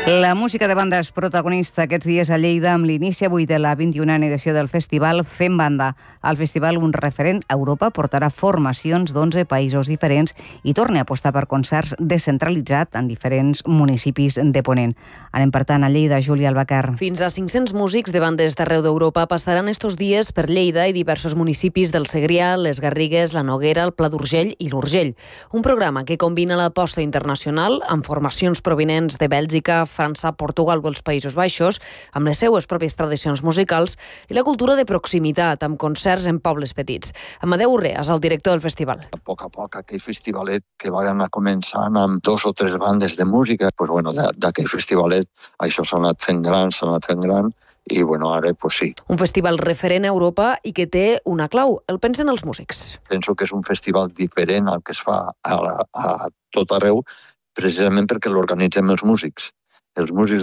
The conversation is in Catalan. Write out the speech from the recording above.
La música de banda és protagonista aquests dies a Lleida amb l'inici avui de la 21a edició del festival Fem Banda. El festival, un referent a Europa, portarà formacions d'11 països diferents i torna a apostar per concerts descentralitzats en diferents municipis de Ponent. Anem, per tant, a Lleida, Júlia Albacar. Fins a 500 músics de bandes d'arreu d'Europa passaran estos dies per Lleida i diversos municipis del Segrià, les Garrigues, la Noguera, el Pla d'Urgell i l'Urgell. Un programa que combina l'aposta internacional amb formacions provinents de Bèlgica, França, Portugal o els Països Baixos, amb les seues pròpies tradicions musicals i la cultura de proximitat, amb concerts en pobles petits. Amadeu Urreas, el director del festival. A poc, aquell festivalet que va anar començant amb 2 o 3 bandes de música, d'aquell festivalet això s'ha anat fent gran, i ara sí. Un festival referent a Europa i que té una clau, el pensen els músics. Penso que és un festival diferent al que es fa a tot arreu, precisament perquè l'organitzem els músics. Els músics